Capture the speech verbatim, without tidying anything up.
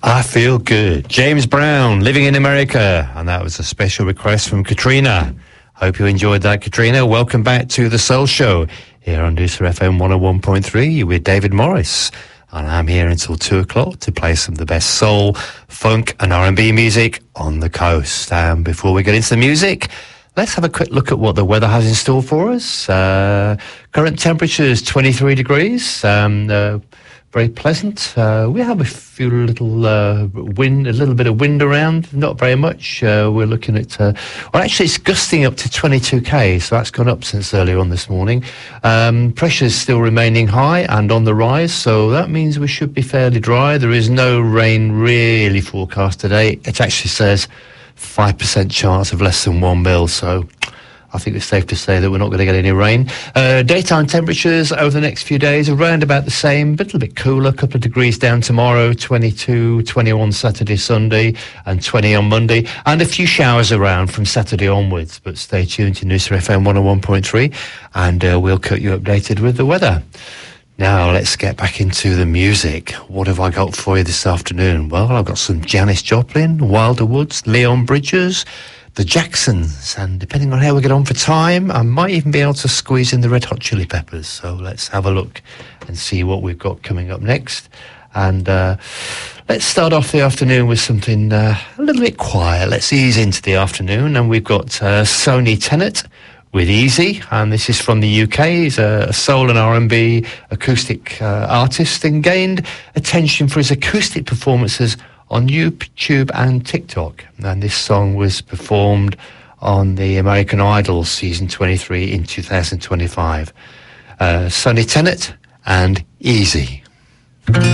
I Feel Good. James Brown, Living in America. And that was a special request from Katrina. Hope you enjoyed that, Katrina. Welcome back to The Soul Show here on Noosa F M one oh one point three with David Morris. And I'm here until two o'clock to play some of the best soul, funk and R and B music on the coast. And before we get into the music, let's have a quick look at what the weather has in store for us. Uh, current temperature is twenty-three degrees. Um, uh, very pleasant. Uh, we have a few little uh, wind, a little bit of wind around, not very much. Uh, we're looking at, uh, well, actually it's gusting up to twenty-two K, so that's gone up since earlier on this morning. Um, pressure is still remaining high and on the rise, so that means we should be fairly dry. There is no rain really forecast today. It actually says five percent chance of less than one mil, so I think it's safe to say that we're not going to get any rain. Uh, daytime temperatures over the next few days around about the same, but a little bit cooler, a couple of degrees down tomorrow, twenty-two, twenty-one Saturday, Sunday, and twenty on Monday, and a few showers around from Saturday onwards. But stay tuned to Noosa F M one oh one point three, and uh, we'll keep you updated with the weather. Now, let's get back into the music. What have I got for you this afternoon? Well, I've got some Janis Joplin, Wilder Woods, Leon Bridges, the Jacksons, and depending on how we get on for time, I might even be able to squeeze in the Red Hot Chili Peppers. So let's have a look and see what we've got coming up next. And uh, let's start off the afternoon with something uh, a little bit quiet. Let's ease into the afternoon, and we've got uh, Sonny Tennant with Easy, and this is from the U K. He's a soul and R and B acoustic uh, artist, and gained attention for his acoustic performances on YouTube and TikTok. And this song was performed on the American Idol season twenty-three in two thousand twenty-five. Uh, Sonny Tennant and Easy.